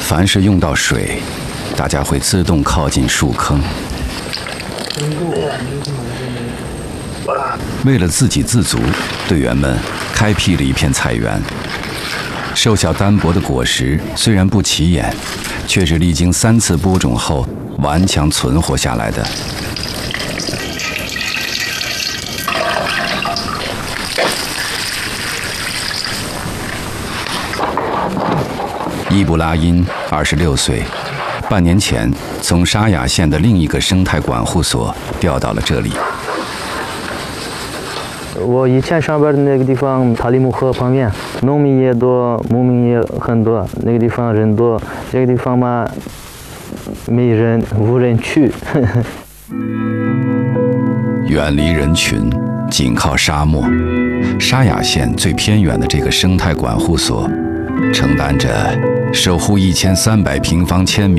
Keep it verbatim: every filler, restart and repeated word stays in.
凡是用到水，大家会自动靠近树坑。为了自给自足，队员们开辟了一片菜园。瘦小单薄的果实虽然不起眼，却是历经三次播种后顽强存活下来的。伊布拉因二十六岁，半年前从沙雅县的另一个生态管护所调到了这里。 我以前上班的那个地方，塔里木河旁边，农民也多，牧民也很多，那个地方人多。这个地方嘛，没人，无人去。 远离人群，紧靠沙漠，沙雅县最偏远的这个生态管护所，承担着守护一千三百平方千米